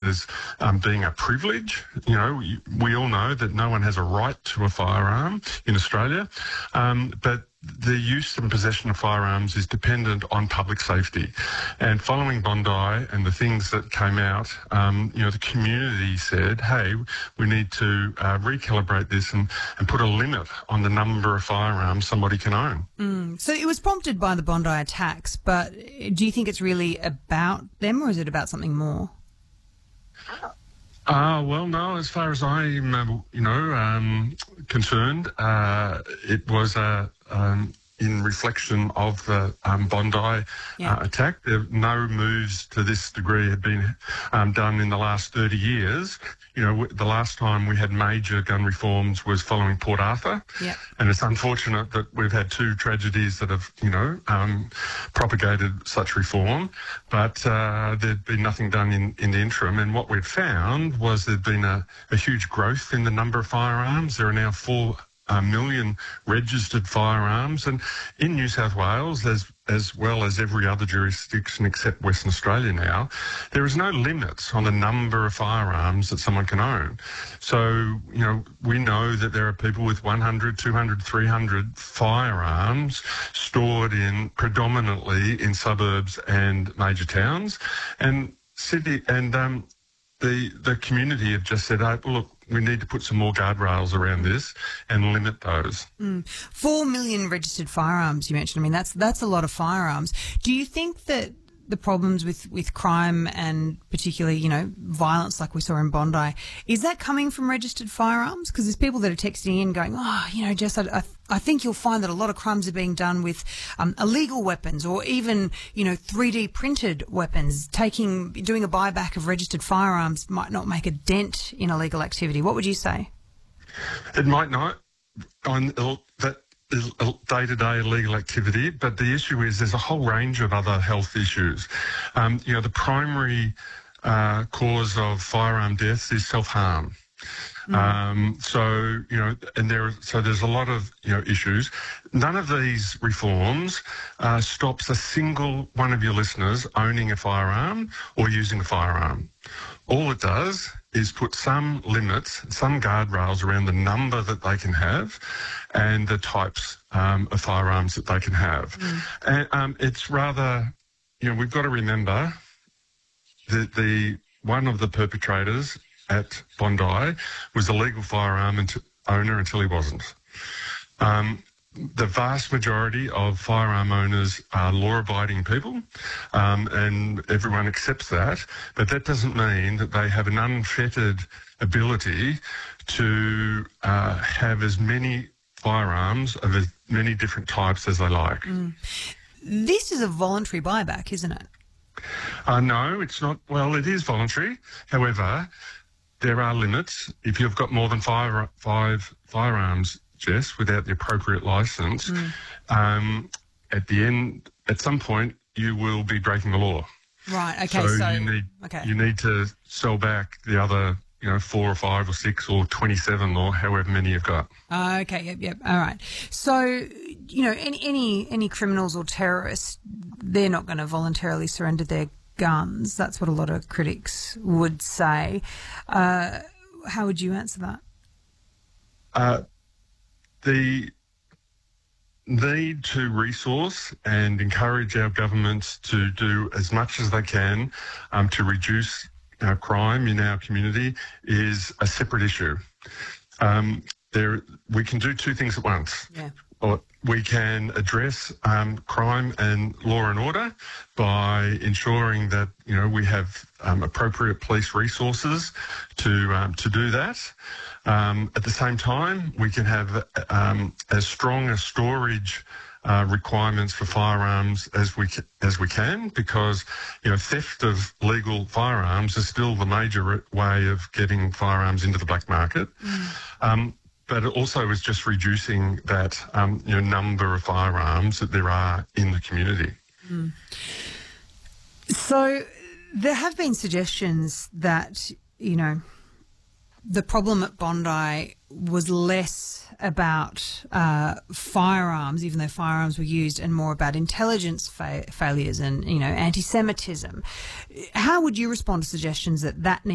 as being a privilege. You know, we all know that no one has a right to a firearm in Australia, but the use and possession of firearms is dependent on public safety. And following Bondi and the things that came out, the community said, hey, we need to recalibrate this and put a limit on the number of firearms somebody can own. So it was prompted by the Bondi attacks, but do you think it's really about them, or is it about something more? Well, no, as far as I'm, concerned, it was in reflection of the Bondi attack. No moves to this degree have been done in the last 30 years. You know, the last time we had major gun reforms was following Port Arthur. Yep. And it's unfortunate that we've had two tragedies that have, propagated such reform. But there'd been nothing done in the interim. And what we've found was there'd been a huge growth in the number of firearms. There are now 4 million registered firearms, and in New South Wales, as well as every other jurisdiction except Western Australia now, there is no limits on the number of firearms that someone can own. So, we know that there are people with 100, 200, 300 firearms stored predominantly in suburbs and major towns, and Sydney and the community have just said, oh, look, we need to put some more guardrails around this and limit those. 4 million registered firearms you mentioned. I mean, that's a lot of firearms. Do you think that the problems with crime and particularly, violence like we saw in Bondi, is that coming from registered firearms? Because there's people that are texting in going, Jess, I think you'll find that a lot of crimes are being done with illegal weapons or even, 3D printed weapons. Doing a buyback of registered firearms might not make a dent in illegal activity. What would you say? It might not on that day-to-day illegal activity, but the issue is there's a whole range of other health issues. The primary cause of firearm deaths is self-harm. So there's a lot of, issues. None of these reforms stops a single one of your listeners owning a firearm or using a firearm. All it does is put some limits, some guardrails around the number that they can have and the types of firearms that they can have. And it's rather, we've got to remember that one of the perpetrators at Bondi was a legal firearm owner until he wasn't. The vast majority of firearm owners are law-abiding people, and everyone accepts that, but that doesn't mean that they have an unfettered ability to have as many firearms of as many different types as they like. This is a voluntary buyback, isn't it? No, it's not. Well, it is voluntary. However, there are limits. If you've got more than five firearms, Jess, without the appropriate licence, at some point, you will be breaking the law. Right. Okay. So you need to sell back the other, 4 or 5 or 6 or 27 or however many you've got. Okay. Yep. All right. So, any criminals or terrorists, they're not going to voluntarily surrender their guns. That's what a lot of critics would say. How would you answer that? The need to resource and encourage our governments to do as much as they can to reduce crime in our community is a separate issue. We can do two things at once. Yeah. Or we can address crime and law and order by ensuring that we have appropriate police resources to do that. At the same time, we can have as strong a storage requirements for firearms as we can, because theft of legal firearms is still the major way of getting firearms into the black market. But it also is just reducing that number of firearms that there are in the community. So there have been suggestions that the problem at Bondi was less about firearms, even though firearms were used, and more about intelligence failures and anti-Semitism. How would you respond to suggestions that needs